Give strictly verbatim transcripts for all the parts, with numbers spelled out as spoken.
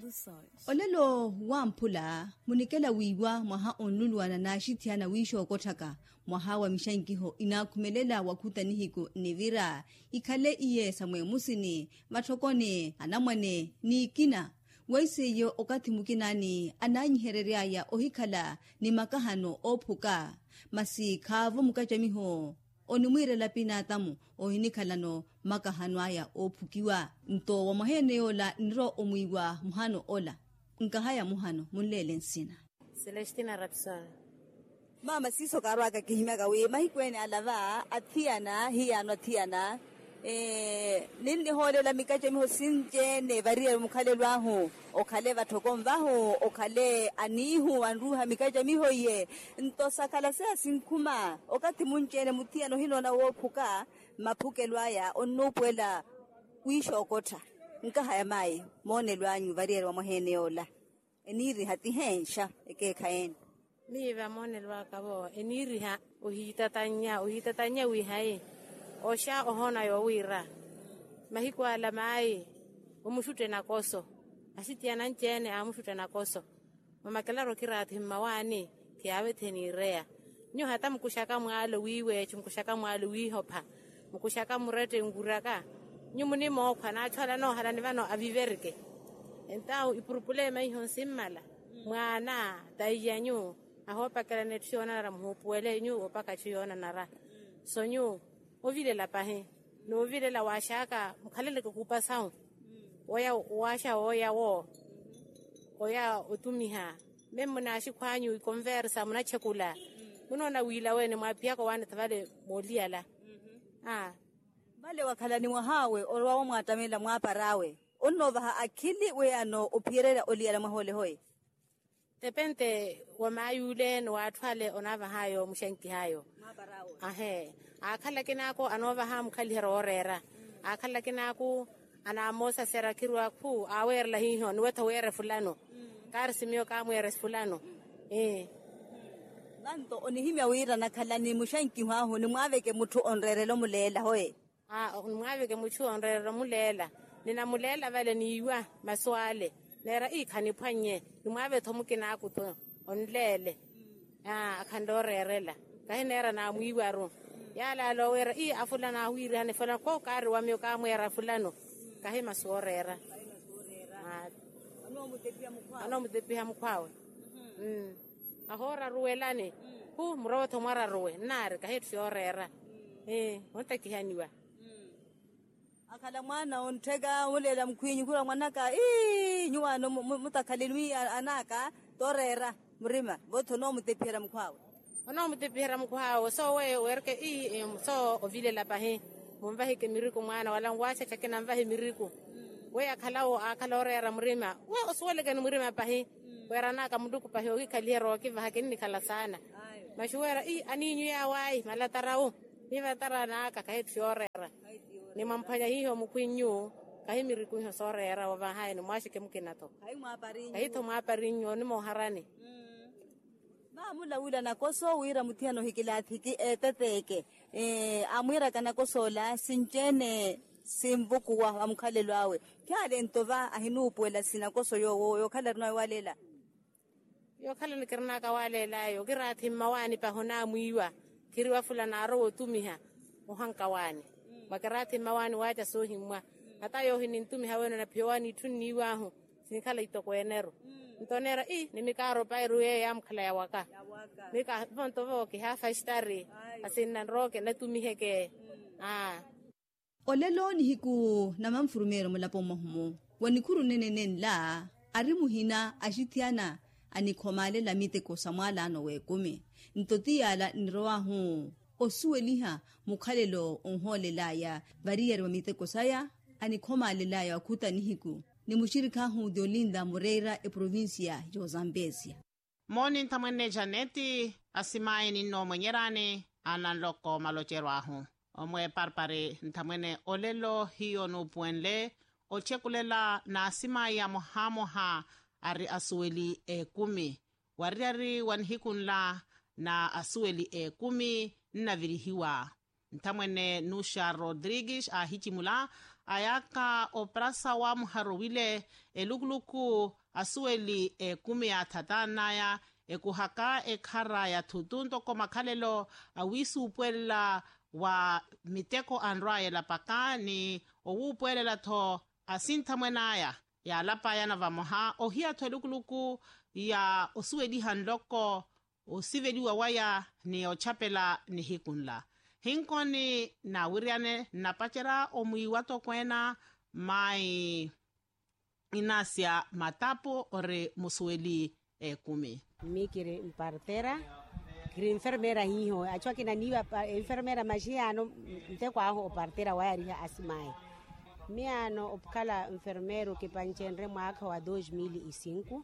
research. Olelo wampula munikela wiwa mwaha onluluana na shitiana wisho okotaka mwaha wa mishangiho inakumelela wakutanihiku nevira ikale iye samwe musini matokone anamwane ni ikina waiseyo okatimukinani ananyihererea ya ohikala ni makahano opuka masi kavo mukajamiho onimwire lapina tamu ohinikalano makahano aya opukiwa nto wa mahene ola nro omwiwa muhano ola nkahaya muhano munlele nsina Celestina Rapson. mama siso karwaka kihimaka we mahikwene alava athiana hiyano athiana eh nini hole la mikaje miho sinje ne varie mukhalelwaho okhale bathokomvaho okhale anihu anruha mikaje miho ye ntosakala se sinkhuma okati munjene muthiano hinona wophuka maphukelwaya onopwela kuishokotha nkahaya mai monelwanyu varie wa mohene yola eniri hati hensha ekekhaeni Miva monelwa kabo eniriha uhitatanya uhitatanya wihai osha ohona yo wira mahikwa la mai umushute na koso asitia na nchene amushute na koso mama kelaro kirati mawani tiawe tenirea nyo hata mkushaka mwalo wiwe chumkushaka mwalo wihopa mkushaka murete nguraka nyumuni mo khana chola no halani vano aviverike entao ipurupule mai honsimala mwana taiyanyu ahopa kala netiona ra mhupuele nyu opaka chiona nara sonyu ovile la pahe no vile la washaka mkhalele kukupa sao oya washa oya wo oya utumiha memuna shikwanyu ikonversa muna chekula munona wila wene mwapia ko wana tavale moliala ah vale wakhalani mwahawe olwa mwatamela mwaparawe onova akili we ano upirera oliala mahole hoye Depende wa mayule no atwale onava hayo mushenki hayo maparawe ahe akhala kinako anova ha mkhalihero orera akhala kinako ana mosa sera kirwa ku awerla hiho ni weta were fulano karsimio kamwere fulano eh nanto onihimya wira nakhalani mushenki hwaho ni mwaveke muthu onrerelo mulela hoye ah mwaveke muthu onrerelo mulela nina mulela vale niwa maswale nera ikhani phanye nimwabe thomukina akuto onlele ah akhandorerela kainera na muiwaro yala lo wera i afula na huira ne fana ko kari wa myo ka mwera fulano kahe masorera ah ano mutepia mukwa ano mutepia mukwawe mm ahora ruelane hu muro thomara ruwe nare kahe tsorera eh ontakihaniwa akala mwana ontega ulela mkhwinyi kula mwanaka ii nyuano mutakhalelwi anaka torera mrima botho no mutepera mkhwawe ono mutepera mkhwawe so we werke i so ovile la pahe mumvahi ke miriku mwana wala ngwacha chakena mvahi miriku we akhalao akhalorera mrima we oswele ke mrima pahe wera naka mduku pahe okikalero kiva kenni kala sana mashuwera i aninyu ya wai malatarao niva tarana ka kahe tsorera ni mampanya hiyo mkwinyu kahimiri kunyo sorera wa hai ni mwashike mkinato hai mwaparinyo kahito mwaparinyo ni moharani mm. ba mula wila nakoso wira mutiano hikilathiki eteteke eh amwira kana kosola sinjene simbuku wa amkhalelwawe kyale ntova ahinupwela sinakoso yo yo khala rino walela yo khala nikirna ka walela yo kirathi mawani pa hona muiwa kiriwa fulana ro tumiha ohankawani makarati mawani wacha so himwa hata yo hinintumi hawena na piwani tuniwa hu sinikala itoko enero ntonera i nimikaro pairu ye yamkhala ya waka mika bonto voki hafa stari asinna roke na tumiheke ah olelo ni hiku na mamfurumero mulapo mahumo wanikuru nenenen la arimuhina ashitiana anikhomale la miteko samwala no we kumi ntotiala nroa hu osueliha mukhalelo onholela ya varier wa miteko saya anikhomale la ya kuta nihiku ni mushirika hu Deolinda Moreira e provincia yo Zambezia moni ntamwene Janeti asimae ni no mwenyerane analoko malocherwa hu omwe parpare ntamwene olelo hiyo no puenle ochekulela na asimae ya mohamoha ari asueli e kumi wariari wanhikunla na asueli e kumi na virihiwa ntamwene Nusha Rodriguez a hichimula ayaka oprasa wa muharowile elukuluku asueli e kumi ya tatanaya e kuhaka e kara ya tutunto ko makhalelo awisu upuela wa miteko anrwaye la pakani o upuela to asinta mwenaya ya lapa ya navamoha ohia to elukuluku ya osueli hanloko osiveli wawaya ni ochapela ni hikunla hinkoni na wiriane na pachera omuiwato kwena mai inasia matapo ore musueli e kumi. Mi kiri partera kiri enfermera hiho achwa kina niwa enfermera majiano mte kwa ho partera wayari asimai mi ano opkala enfermero kipanchenre mwaka wa dois mil e cinco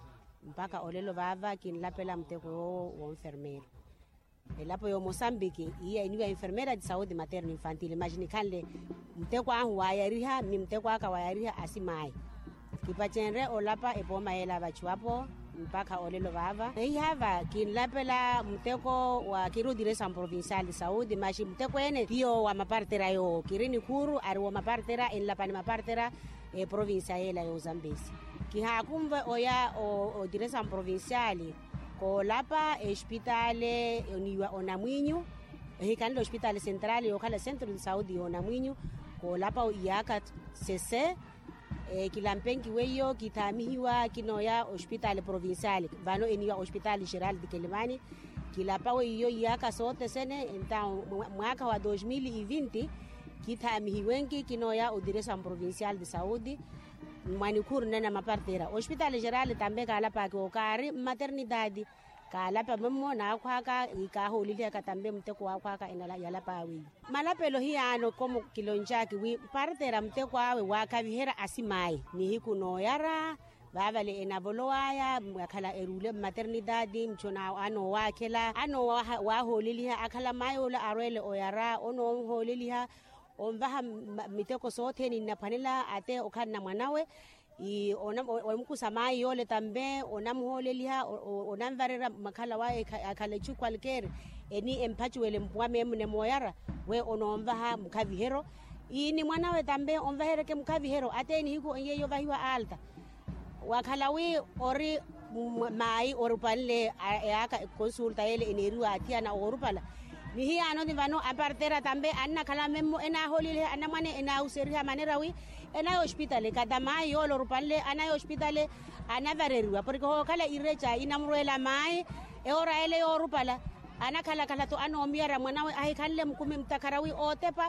mpaka olelo vava kinlapela mteko wa enfermero elapo yo Mozambique iya niwa enfermera de saúde materno infantil imagine kanle mteko ahu wayariha mi mteko aka wayariha asimai kipachenre olapa epoma ela bachuapo mpaka olelo vava ei hava kinlapela mteko wa kiru direction provincial de saúde mashi mteko ene pio wa mapartera yo kirini kuru ari wa mapartera en la pani mapartera e provincia ela yo Zambezi kihakumve oya o, o direction provincial ko lapa hospitale oniwa onamwinyu hikani hospitale central yo kala centro de saúde onamwinyu ko lapa iaka cc e kilampenki weyo kitamihiwa kinoya hospitale provincial vano eniwa hospitale geral de Quelimane kilapa weyo iaka sote sene então mwaka wa dois mil e vinte kitamihiwenki kinoya o direction provincial de saúde manicure nena mapartera hospital geral tambe kala pa ko kari maternidade kala pa memo na kwaka ikaholile katambe mteko wa kwaka inala yala pawi malapelo hiano como kilonjaki wi partera mteko awe wakavihera asimai ni hikuno yara bavale enaboloaya akala erule maternidade mchona ano wakela ano wa holiliha akala mayola arwele oyara ono holiliha ombaha miteko sote ni napanela ate okana mwanawe i onam omkusamai yole tambe onamholeliha onamvarera makala wa akale chukwalker eni empachuele mpwame mne moyara we onombaha mkavihero ini mwanawe tambe omvahere ke mkavihero ate ni hiku yeyo vahiwa alta wakalawi ori mai orupalle aka consulta ele eneriwa atiana orupala ni hi ano ni vano apartera tambe anna kala memmo ena holile anna mane ena useriha manerawi ena hospitale kadama yo lorupalle ana hospitale ana vareriwa porque ho kala irecha inamruela mai e ora ele yo rupala ana kala kala to ano miara mwanawe ai kalle mkumi mtakarawi otepa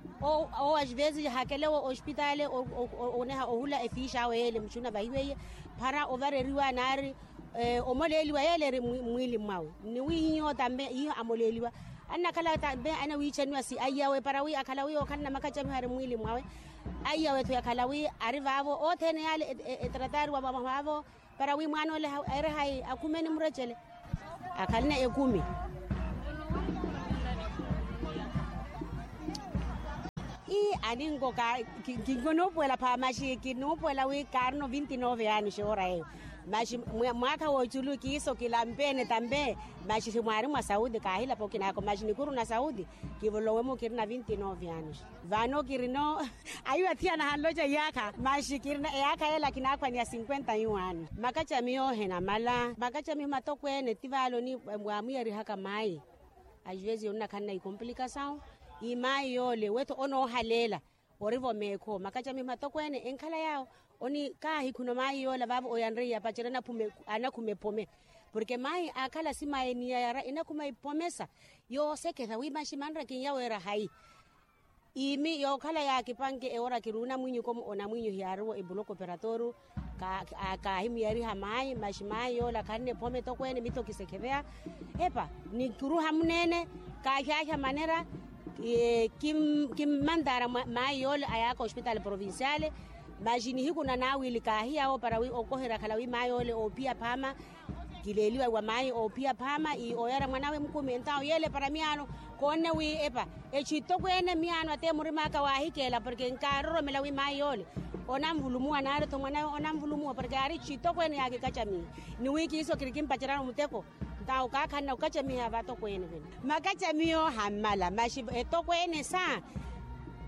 o o às vezes hakele o hospitale o neha ohula efisha wele mchuna bahiwe para overeriwa nari omoleliwa yele mwili mwawe ni wihinyo tambe hiyo amoleliwa anna kala tambe ana wichenwa si ayawe parawi akalawi okanna makacha mhare mwili mwawe ayawe to akalawi arivavo otene yale tratar wa baba wavo parawi mwana ole ere hai akumeni mrechele akalina ekumi i aningo ka kingono puela pa mashi kino puela we carno vinte e nove anos ora eu mas mwaka wa chulu kiso kilampene tambe mas mwari mwa saúde kahila pokina ko mas nikuru na saúde kivolowemo kirina vinte e nove anos vano kirino ayu atia na haloja yaka mas kirina yaka ela kinakwa ni cinquenta e um anos makacha mio hena mala makacha mi matokwene tivalo ni mwamiri haka mai às vezes una kana complicação i mai yole weto ono halela orivo meko makacha mi matokwene enkala yao oni kahi kuno mai yola baba oyanria pachirana pume anakume pome porque mai akala si mai ni yara inakume pomesa yo sekeza wi mashimandra kinyao era hai imi yo kala ya kipange e ora kiruna mwinyu como ona mwinyu hiaro e bloco operatoru ka ka himi yari hamai mashimai yola kanne pome tokwene mito kisekevea epa ni kuruha munene ka hya manera kim kim mandara mai yola ayaka hospital provinciale majini hiku na nawili kahia o para wi okohera kala wi mayole o pia pama kileliwa wa mai o pia pama i oyara mwanawe mkumi entao yele para miano kone wi epa e chitokwene miano ate murima ka wa hikela porque nkaroro mela wi mayole onamvulumua nare to mwanawe onamvulumua porque ari chitokwene yake kacha mi ni wiki hizo kirikimpa charano muteko tao kaka na ukacha mi hava tokwene makacha mio hamala mashi tokwene sa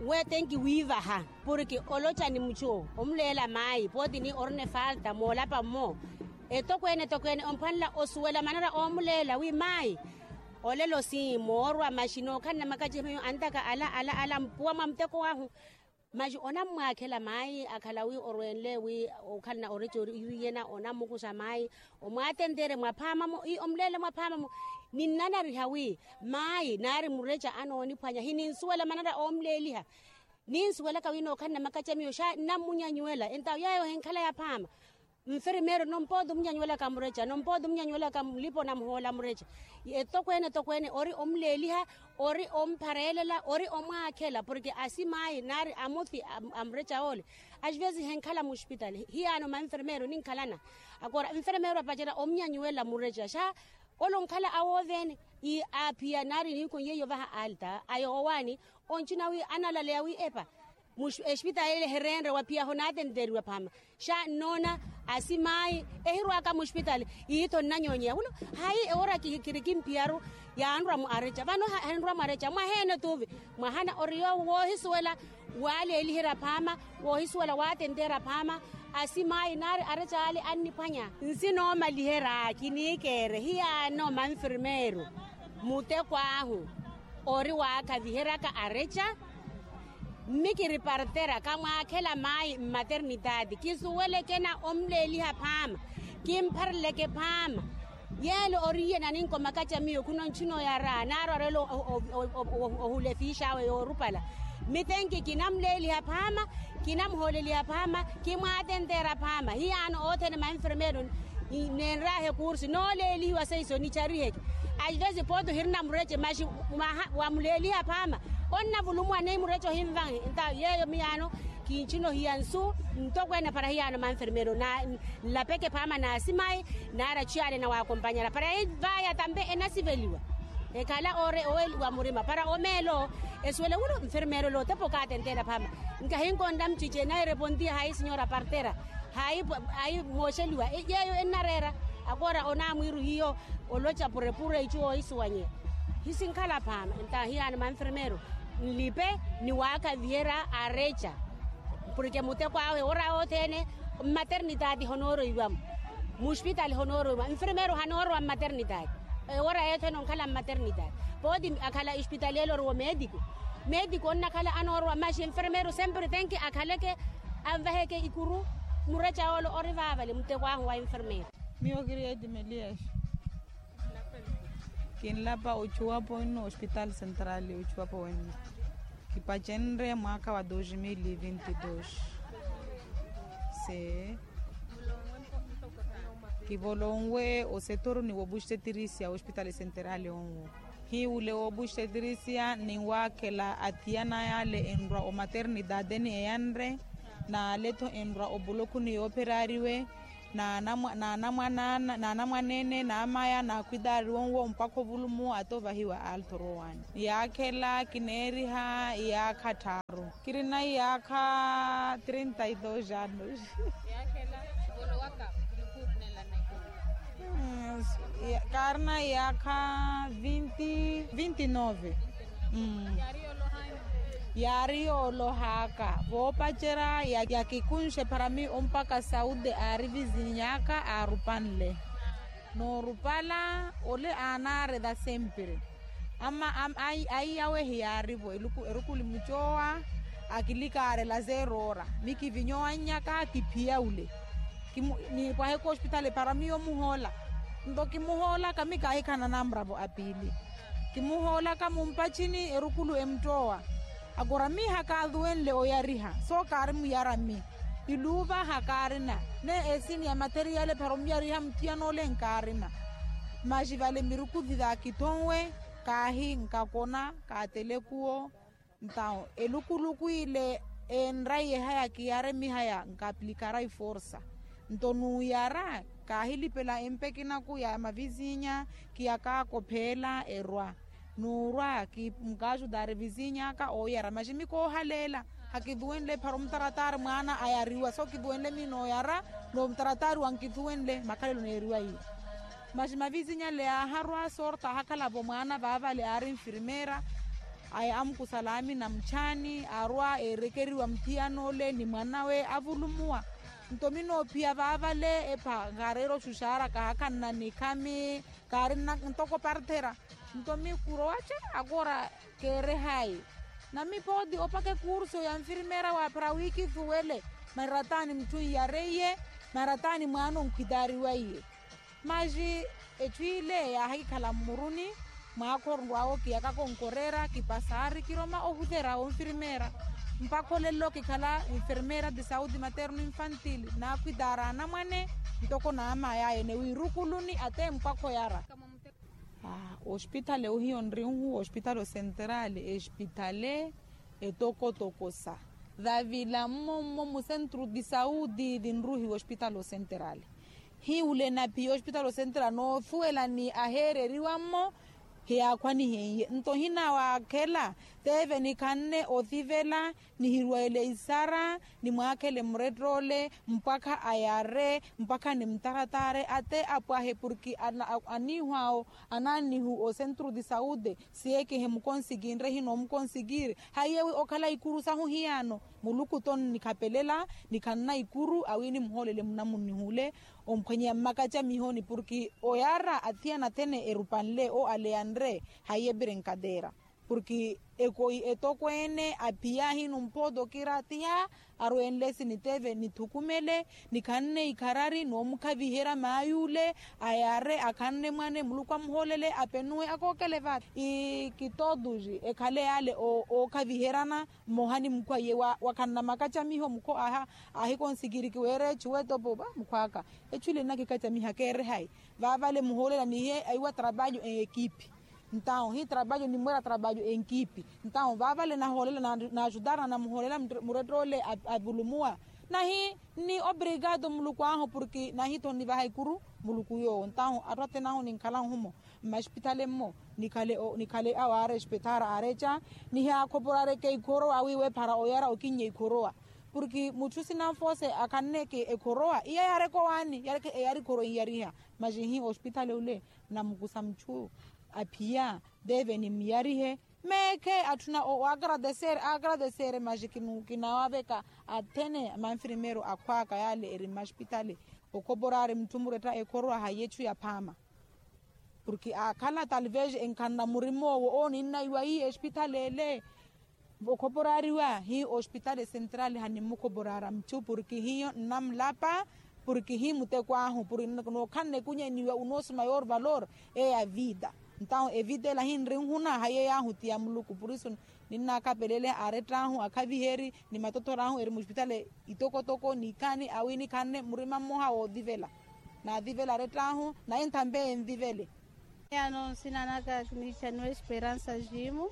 we tenki wiva ha porque olocha ni mucho omlela mai podi ni orne falta mo la pa mo e to kwene to kwene ompanla osuela manara omlela wi mai olelo si morwa mashino kana makaje me andaka ala ala ala mpua mamteko wahu maji ona mwakhela mai akhala wi orwenle wi okhalna orecho yena ona mukusha mai omwatendere mwaphama mo i omlele mwaphama mo ninana rihawi mai nari murecha anoni phanya hininsuela manara omleliha ninsuela kawino khanna makachamiyo sha namunyanyuela enta yayo henkhala ya phama mferimero nompodo mnyanyuela kamurecha nompodo mnyanyuela kamlipo namhola murecha etokwene tokwene ori omleliha ori ompharelela ori omwakhela porque asimai nari amuthi amrecha ole ajvezi henkhala mu hospital hiano ma enfermero ninkhalana agora enfermero apachera omnyanyuela murecha sha olonkhala awovene i apia nari niko yeyo vaha alta ayo wani onchinawi analale awi epa mush hospital ele herendre wapia honaten derwa pama sha nona asimai ehirwa ka hospital ito nanyonya uno hai ora kirikim piaru ya andra mu arecha vano handra mu arecha ma hene tuvi ma hana oriyo wo hiswela wale elihira pama wo hiswela watendera pama asimai nari arecha ali anni panya nsino malihera kinikere hiya no manfirmero mute kwahu ori wa ka vihera ka arecha miki repartera kama akela mai maternidade kisuwele kena omleli hapama kimparle ke pama yelo oriye naninko makacha miyo kuno nchino ya ra naro relo ohule fisha we orupala mitenki kinamleli hapama kinamholeli hapama kimwatendera pama hiano otene ma enfermero nenrahe kursi no leli wasaiso ni charihe ajvezi podo hirna mreche mashi wa muleli hapama onna volumu ane murecho himvang inta yeyo miano kinchino hiansu ntokwena para hiano ma enfermero na la peke pama na simai na ra chiale na wa compañera para vaya tambe enasiveliwa e kala ore oel wa murima para omelo esuele uno enfermero lo te poka atendera pama nka hinko ndam chiche na respondia hai señora partera hai hai mosheliwa yeyo enarera agora ona mwiru hiyo olocha pure pure ichuo isuwanye hisinkala pama nta hiano ma enfermero lipe ni waka viera arecha porque mute kwawe ora otene maternidade honoro iwam hospital honoro iwam enfermero honoro maternidade ora eteno kala maternidade podi akala hospitalelo ro medico medico onna kala anoro mashi enfermero sempre tenki akaleke avaheke ikuru murecha olo orivavale mute kwawe wa enfermero mio queria de melias kin lapa uchuapo no hospital central uchuapo wen kipachenre mwaka wa dois mil e vinte e dois se kivolongwe o setor ni obstetricia hospital central onwo hi ule obstetricia ni wakela atiana yale endra o maternidade ni yanre na leto endra oboloku ni operariwe na na na na na na mwanene na maya na kuidari wonwo mpako volumu atovahiwa altorowan yakela kineriha ya khataro kirina yakha trinta e dois anos yakela bolowaka recruitment la karna yakha vinte, vinte e nove mm. Yari olohaka vopachera ya yakikunshe para mi ompaka saude arivizinyaka arupanle no rupala ole anare da sempre ama am ai ai yawe hiarivo eluku erukuli muchoa akilikare la zerora miki vinyoa nyaka kipia ule Kimu, ni kwa heko hospitali para mi omuhola ndo kimuhola kamika hikana nambravo apili kimuhola kamumpachini erukulu emtoa agora mi hakaduen le oyariha so karim yarami iluva hakarina ne esini ya materiale pero mi yariha mtiano le nkarina majivale miruku vida kitonwe kahi nkakona katelekuo ntao elukuluku ile enrai haya kiare mi haya nkaplikara força ntonu yara kahili pela empekina ku ya mavizinha kiaka kopela erwa nurwa ki mkajo dare vizinha ka oyara majimi ko halela hakiduenle parom taratar mwana ayariwa so kiduenle mino yara no taratar wan kiduenle makalelo neriwa yi majima vizinha le harwa sorta hakala bo mwana baba le ari enfermera aya amkusalami na mchani arwa erekeriwa mtiano le ni mwanawe avulumua ntomino pia vavale epa garero shushara kahakana ni kami karina ntoko partera ntomi kuroache agora kere hai na mi podi opake kurso ya enfermera wa para wiki fuele maratani mtu yareye maratani mwano nkidari waye maji etwile ya haikala muruni mwakorwao kiaka konkorera kipasari kiroma ohudera o enfermera mpako lelo kikala enfermera de saúde materno infantil na kuidara na mwane ntoko na ama ya ene wirukuluni ate mpako yara ah hospital o hiyo nriungu hospital central hospitale etoko tokosa davila momo mu centro de saúde de nruhi hospital central hi ule na pi hospital central no fuela ni ahere riwamo hea kwani heye nto hina wa kela teve ni kanne othivela ni hirwaele isara ni mwakele mredrole mpaka ayare mpaka ni mtaratare ate apwahe purki anihwao ananihu o centro de saúde sieke he mkonsigire hino mkonsigire hayewe okala ikuru sahu hiano muluku ton nikapelela nikanna ikuru awini mholele mnamuni hule omkwenye makacha mihoni purki oyara atiana tene erupanle o aleandre hayebire nkadera purki eko etokwene apia hinu mpodo kiratia aruenlesi niteve nitukumele nikanne ikarari no mukavihera mayule ayare akanne mwane mulukwa mholele apenue akokelevat ikitoduji ekale ale o, o kaviherana mohani mkwa yewa wakanna makacha miho mko aha ahi konsigiri kiwere chueto boba mkwaka echule nakikacha miha kere hai vavale mholela nihe aiwa trabalho em equipe. Então, hi trabalho ni mora trabalho em equipe. Então, vavale na holela na, na ajudar na mholela muredrole abulumua. Nahi ni obrigado muluku anho porque nahi to ni vai kuru muluku yo. Então, arote naho ni kala humo. Mas hospitale mo ni kale o ni kale aware hospital arecha ni ha koporare ke ikoro awiwe para oyara okinye ikoroa. Porque mucho sina fose akanne ke ekoroa iya yare ko wani yare ke yari koro yariha. Mas hi hospitale ule na mkusamchu apia deve ni miarihe meke atuna o agradecer agradecer majikinu kinawabeka atene manfrimero akwaka yale eri hospitali okoborare mtumureta ekorwa hayechu ya pama porque akala talvez enkanna murimo wo oni na iwai hospitali le okoborari wa hi hospitali central hanimukoborara mtu porque hiyo namlapa porque hi mutekwaho porque no kanne kunye niwa unoso maior valor é a vida. Então evite la hinri huna haye ya hutia muluku por isso nina kapelele aretrahu akaviheri ni matoto rahu eri hospitale itoko toko ni kani awini kanne murima moha o divela na divela aretrahu na entambe en divele ya no sinanaka ni chano esperança jimu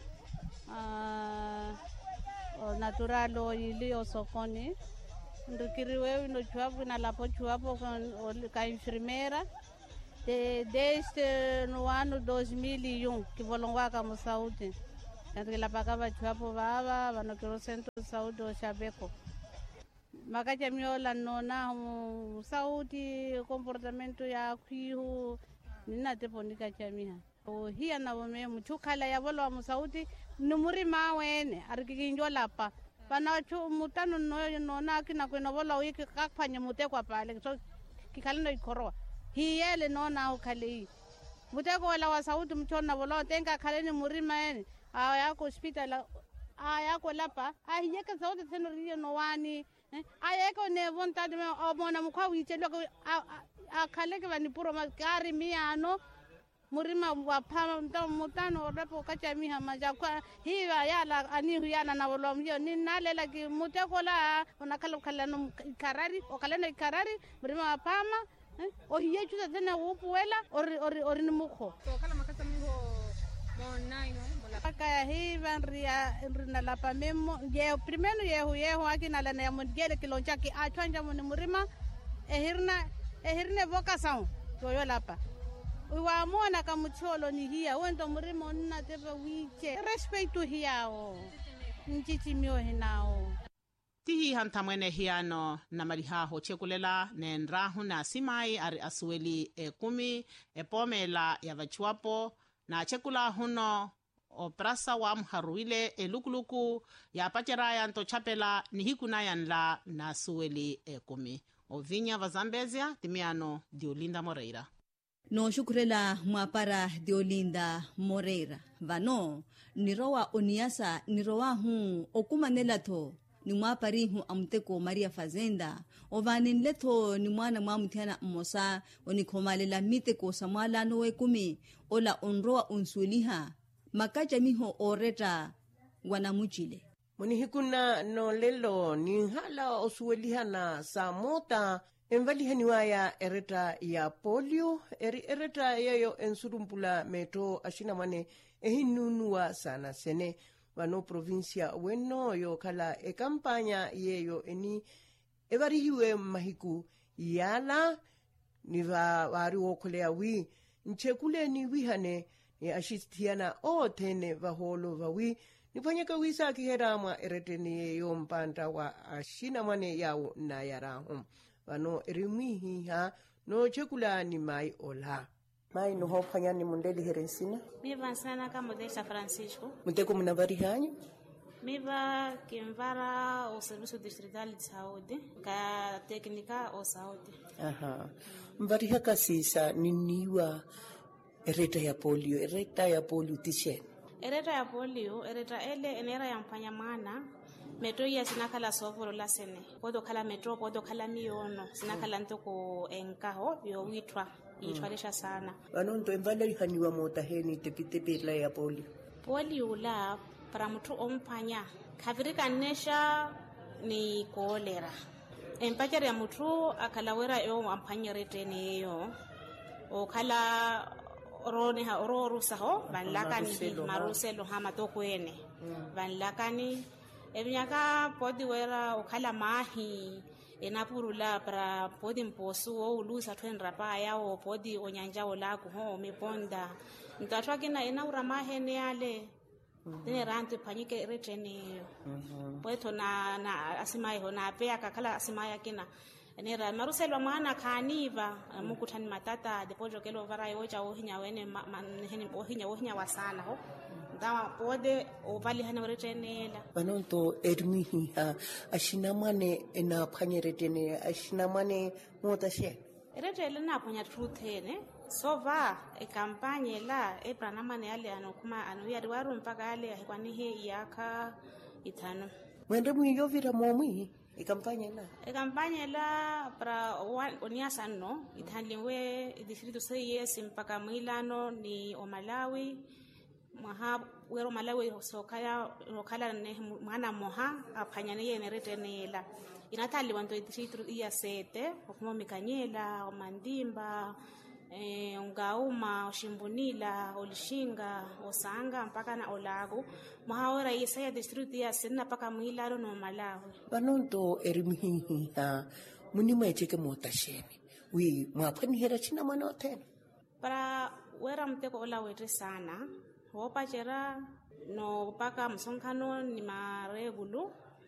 ah o natural o ili o sokoni ndikiriwe no chuapo na lapo chuapo con ka enfermeira de, desde no ano dois mil e um que volongwaka mu saúde entre la pagava chuapo baba bano que centro de saúde o Chabeco makaja miola nona mu saúde comportamento ya kwihu nina teponika chamia o hia na wome muchukala ya volwa mu saúde numuri mawene arkikinjo lapa pana chu mutano no no na kina kwena vola wiki kakfanya mutekwa pale so kikalendo ikoroa hiyele no na ukali muteko wala wa sauti mchona vola tenga kaleni murima ene aya yako hospital aya yako lapa ahiyeka sauti teno rio no wani aya yako ne vontade me omona mukwa wichelo akaleke bani puro magari miano murima wa pama mutano repo kacha miha maja kwa hiwa yala ani huyana na volomio ni nalela ki mutekola onakalo kalano karari o kalano karari murima wa pama o hiye chuta tena upuela ori ori ori muko to kala makasa miho monaino aka hiwa ria rinda la pamemo je primero ye huye akina la na mungele kiloncha ki achanja mun murima ehirna ehirne vocação to yo lapa wa mona kamucholo ni hia wento murimo nna tebe wiche respeito hiao nchichi mio hinao tihi hantamwene hiano na marihaho chekulela ne nrahu na simai ari asueli e kumi e pomela ya vachuapo na chekula huno o prasa wa mharuile elukuluku ya pachera ya ntochapela ni hikuna ya nla na suweli ekumi. O vinya vazambezia timiano Diolinda Moreira. No shukurela mwapara Diolinda Moreira. Vano, nirowa oniasa nirowa huu okumanela to ni mwapari hu amteko Maria Fazenda. Ovanin leto ni mwana mwamutiana mmosa onikomalela miteko samwala nowe kumi ola onroa unsuliha. Makaja miho oreta wanamuchile. Munihikuna no lelo ni hala osuelihana sa mota envalihani waya ereta ya polio eri ereta yayo ensurumpula meto ashina mane ehinunua sana sene wano provincia weno yo kala e kampanya yeyo eni evarihiwe mahiku yala ni va wari wokolea wi nchekule ni wihane ni ashitiana o tene vaholo vawi nipanyeka wisa kiheramwa ereteni yo mpanda wa ashina mane yao na yarahum wano erimihi ha no chekula ni mai ola mai no hopanya ni mundeli herensina miva sana ka Modesta Francisco muteko mnavari hanyo miva kimvara o serviço distrital de saúde ka técnica o saúde. Aha mvari haka sisa niniwa ereta ya polio ereta ya polio tishe ereta ya polio ereta ele enera ya mpanya mana metro ya sinakala sovolo la sene podo kala metro podo kala miono sinakala ntoko enkaho yo witwa itwalesha sana banonto emvaleri haniwa mota heni tepitepela ya polio polio la para mtu ompanya kavirika nesha ni kolera empachari ya mtu akalawera yo ampanya retene yo o kala roni ha ororu saho banlakani maruselo hama tokwene banlakani ebinyaka podi wera okhala mahi enapurula para podi mposu o ulusa twenra pa ya o podi onyanja olaku ho meponda ntatwa kina ena uramahe ne ale tene rantu panyike retene poeto na na asimai ho na pe akakala asimai kina nera maruselo mwana kaniva mukutani matata depojo kelo varai ocha ohinya wene heni ohinya ohinya wasana ho ndawa pode ovali hana retenela banonto ermihi ha ashinamane ena phanyeretene ashinamane motashe retele na phanya truthene sova e kampanye la e pranamane yale anokuma anuyari waru mpaka yale kwani he yaka itano mwende mwiyovira momwi e kampanye la e kampanye la para oniasa no ithanliwe distrito seyes mpaka mwilano ni o Malawi maha wero Malawi sokaya lokala ne mwana moha aphanyane yene retenela inathali wanto distrito iya sete okumo mikanyela o Mandimba eh ungauma oshimbunila olishinga osanga mpaka na olago mahawera isaya district ya sena paka mwilaro no Malawi banonto erimihi ha munima echeke motasheni wi mwaphani hera china mwana otena para wera mteko ola wete sana wopa chera no paka msonkano ni maregulu